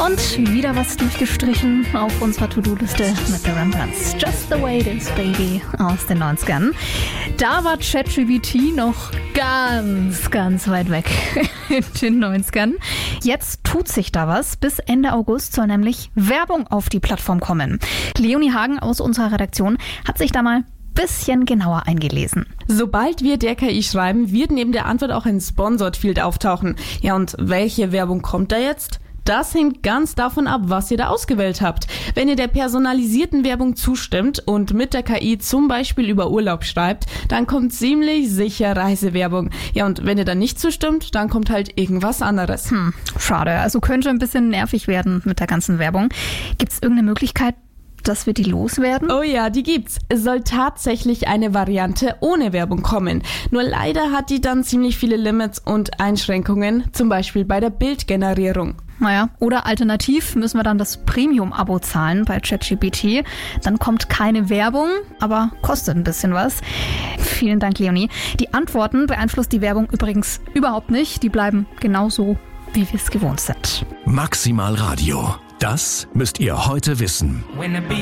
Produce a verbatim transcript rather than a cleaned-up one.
Und wieder was durchgestrichen auf unserer To-Do-Liste mit The Rembrandts. Just the way it is, baby, aus den neunzigern. Da war ChatGPT noch ganz, ganz weit weg in den neunzigern. Jetzt tut sich da was. Bis Ende August soll nämlich Werbung auf die Plattform kommen. Leonie Hagen aus unserer Redaktion hat sich da mal bisschen genauer eingelesen. Sobald wir der K I schreiben, wird neben der Antwort auch ein Sponsored Field auftauchen. Ja, und welche Werbung kommt da jetzt? Das hängt ganz davon ab, was ihr da ausgewählt habt. Wenn ihr der personalisierten Werbung zustimmt und mit der K I zum Beispiel über Urlaub schreibt, dann kommt ziemlich sicher Reisewerbung. Ja, und wenn ihr dann nicht zustimmt, dann kommt halt irgendwas anderes. Hm, schade. Also könnte ein bisschen nervig werden mit der ganzen Werbung. Gibt es irgendeine Möglichkeit, dass wir die loswerden? Oh ja, die gibt's. Es soll tatsächlich eine Variante ohne Werbung kommen. Nur leider hat die dann ziemlich viele Limits und Einschränkungen, zum Beispiel bei der Bildgenerierung. Naja, oder alternativ müssen wir dann das Premium-Abo zahlen bei ChatGPT. Dann kommt keine Werbung, aber kostet ein bisschen was. Vielen Dank, Leonie. Die Antworten beeinflusst die Werbung übrigens überhaupt nicht. Die bleiben genauso, wie wir es gewohnt sind. Maximal Radio. Das müsst ihr heute wissen.